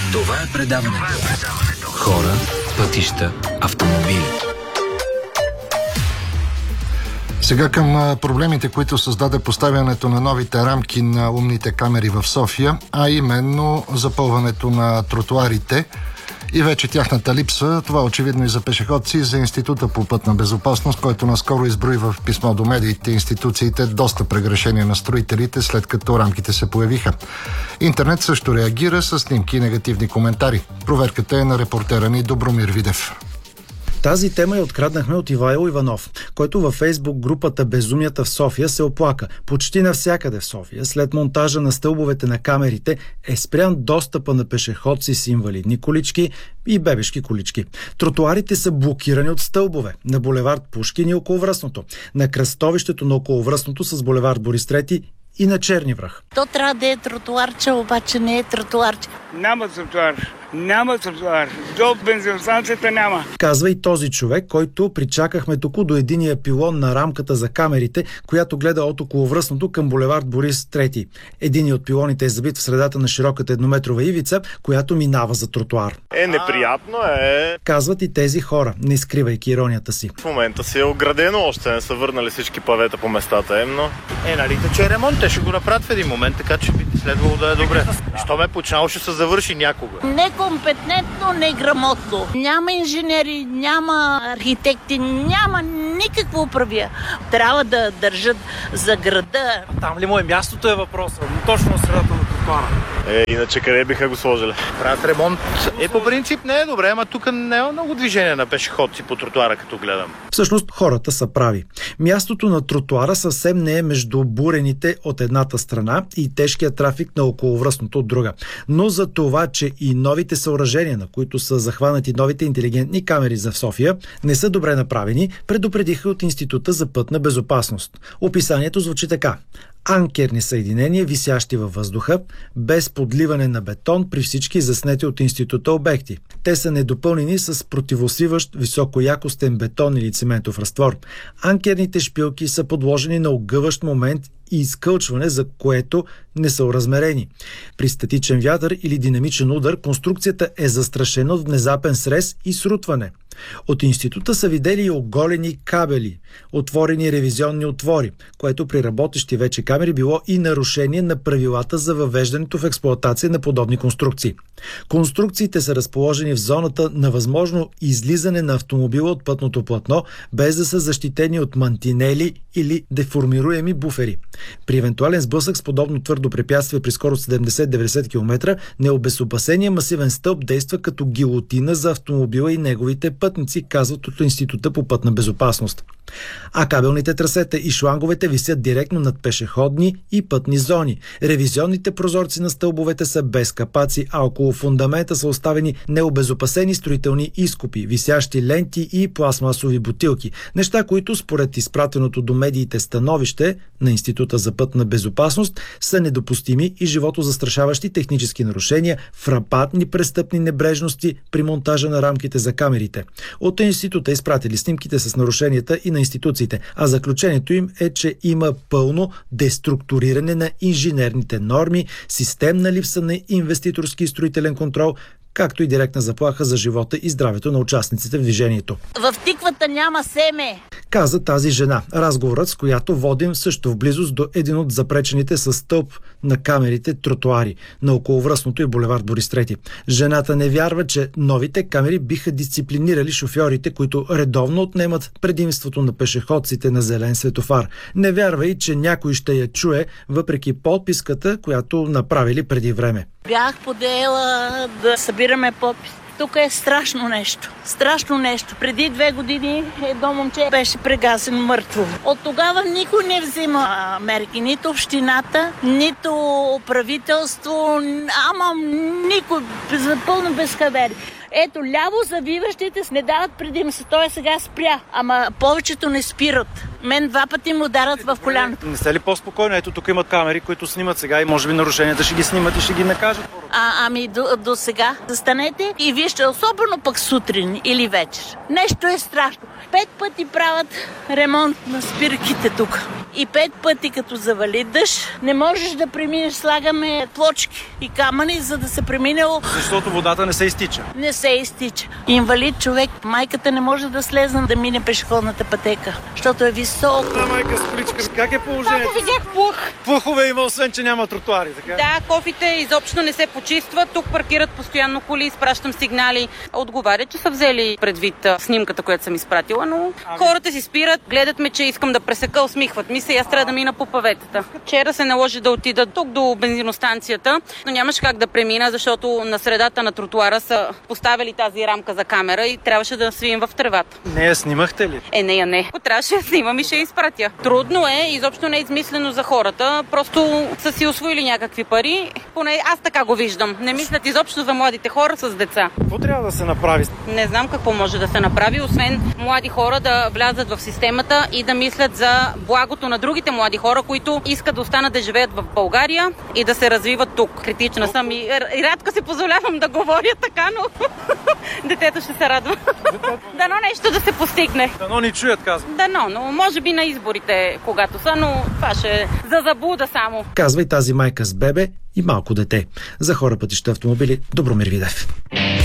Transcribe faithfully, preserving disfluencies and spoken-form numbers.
Това е предаването. Хора, пътища, автомобили. Сега към проблемите, които създаде поставянето на новите рамки на умните камери в София, а именно запълването на тротуарите и вече тяхната липса. Това очевидно и за пешеходци, и за Института по пътна безопасност, който наскоро изброи в писмо до медиите и институциите доста прегрешения на строителите, след като рамките се появиха. Интернет също реагира с снимки и негативни коментари. Проверката е на репортера ни Добромир Видев. Тази тема я откраднахме от Ивайло Иванов, който във Фейсбук групата Безумията в София се оплака. Почти навсякъде в София, след монтажа на стълбовете на камерите, е спрян достъпа на пешеходци с инвалидни колички и бебешки колички. Тротуарите са блокирани от стълбове на булевард Пушкин и Околовръстното, на кръстовището на Околовръстното с булевард Борис трети и на Черни връх. То трябва да е тротуарче, обаче не е тротуарче. Няма тротуар. Няма тротуар. До бензиностанцията няма. Казва и този човек, който причакахме току до единия пилон на рамката за камерите, която гледа от Околовръстното към булевард Борис трети. Единият от пилоните е забит в средата на широката еднометрова ивица, която минава за тротуар. Е, неприятно е. Казват и тези хора, не скривайки иронията си. В момента си е оградено, още не са върнали всички павета по местата им, но... Е, нали, да че е ремонт, те ще го направят в един момент, така че би следвало да е добре. Що ме починало, ще се завърши някога. Некомпетентно, неграмотно. Няма инженери, няма архитекти, няма никакво управия. Трябва да държат за града. Там ли му е мястото е въпросът? Точно на средата на тротуара. Е, иначе къде биха го сложили? Правят ремонт. Е, по принцип не е добре, ама тук няма много движение на пешеходци по тротуара, като гледам. Всъщност хората са прави. Мястото на тротуара съвсем не е между бурените от едната страна и тежкия трафик на Околовръстното от друга. Но за това, че и новите съоръжения, на които са захванати новите интелигентни камери за София, не са добре направени, предупредиха от Института за пътна безопасност. Описанието звучи така: анкерни съединения, висящи във въздуха, без подливане на бетон при всички заснети от института обекти. Те са недопълнени с противосвиващ високоякостен бетон или циментов разтвор. Анкерните шпилки са подложени на огъващ момент и изкълчване, за което не са оразмерени. При статичен вятър или динамичен удар конструкцията е застрашена от внезапен срез и срутване. От института са видели и оголени кабели, отворени ревизионни отвори, което при работещи вече камери било и нарушение на правилата за въвеждането в експлоатация на подобни конструкции. Конструкциите са разположени в зоната на възможно излизане на автомобила от пътното платно, без да са защитени от мантинели или деформируеми буфери. При евентуален сблъсък с подобно твърдо препятствие при скорост седемдесет до деветдесет километра, необезопасеният масивен стълб действа като гилотина за автомобила и неговите пътници, казват от Института по пътна безопасност. А кабелните трасета и шланговете висят директно над пешеходни и пътни зони. Ревизионните прозорци на стълбовете са без капаци, а около фундамента са оставени необезопасени строителни изкопи, висящи ленти и пластмасови бутилки. Неща, които според изпратеното до медиите становище на Института за пътна безопасност са недопустими и животозастрашаващи технически нарушения, фрапантни престъпни небрежности при монтажа на рамките за камерите. От института изпратили снимките с нарушенията и на институциите, а заключението им е, че има пълно деструктуриране на инженерните норми, системна липса на инвеститорски и строителен контрол, както и директна заплаха за живота и здравето на участниците в движението. В тиквата няма семе, каза тази жена. Разговорът, с която водим също в близост до един от запречените със стълб на камерите тротуари на Околовръстното и булевард Борис трети. Жената не вярва, че новите камери биха дисциплинирали шофьорите, които редовно отнемат предимството на пешеходците на зелен светофар. Не вярва и, че някой ще я чуе, въпреки подписката, която направили преди време. Бях подела да събираме подпис. Тук е страшно нещо. Страшно нещо. Преди две години едно момче беше прегазено мъртво. От тогава никой не взима мерки. Нито общината, нито правителство, ама никой. Пълно безхабери. Ето, ляво завиващите не дават предимство. Той сега спря, ама повечето не спират. Мен два пъти му ударят в коляното. Не сте ли по-спокойно? Ето тук имат камери, които снимат сега и може би нарушенията ще ги снимат и ще ги накажат. А, ами до, до сега застанете и вижте, особено пък сутрин или вечер. Нещо е страшно. Пет пъти правят ремонт на спирките тук. И пет пъти като завали дъжд, не можеш да преминеш, слагаме плочки и камъни, за да се преминало. Защото водата не се изтича. Не се изтича. Инвалид човек, майката не може да слезна да мине пешеходната пътека, защото е високо. Да, майка с количка, как е положението? Пак видях плух. Плухове има, освен че няма тротуари, така? Да, кофите изобщо не се почистват. Тук паркират постоянно коли, изпращам сигнали. Отговарят, че са взели предвид снимката, която съм изпратила, но а, хората си спират, гледат ме, че искам да пресека, усмихват ми се и аз трябва да мина по паветата. Вчера се наложи да отида тук до бензиностанцията, но нямаше как да премина, защото на средата на тротуара са поставили тази рамка за камера и трябваше да свием в тревата. Не я снимахте ли? Е, не я не. Ако трябваше да снимам и ще я изпратя. Трудно е, изобщо не е измислено за хората, просто са си усвоили някакви пари, поне аз така го виждам. Не мислят изобщо за младите хора с деца. Какво трябва да се направи? Не знам какво може да се направи, освен млади хора да влязат в системата и да мислят за благото на другите млади хора, които искат да останат да живеят в България и да се развиват тук. Критична съм и, и рядко си позволявам да говоря така, но детето ще се радва. Дано нещо да се постигне. Дано ни чуят, казвам. Дано, но може би на изборите, когато са, но това ще е за заблуда само. Казва и тази майка с бебе и малко дете. За Хора, пътища, автомобили, Добромир Видев.